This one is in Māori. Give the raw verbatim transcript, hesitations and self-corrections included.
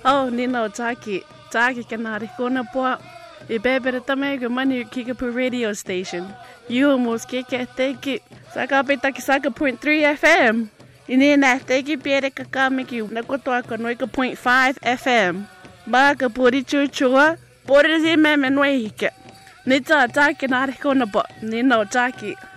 Oh, Nino Taki. Taki kanari kona po. I bebere tamego mani Kickapoo radio station. You almost kick it, take it. Saka petaki saka point three F M. Ini na take it pere kakamiki. Nakoto ako noika point five F M. Baka puri chuchua. Puri zi meme nwehike. Nita Taki nari kona po. Nino Taki.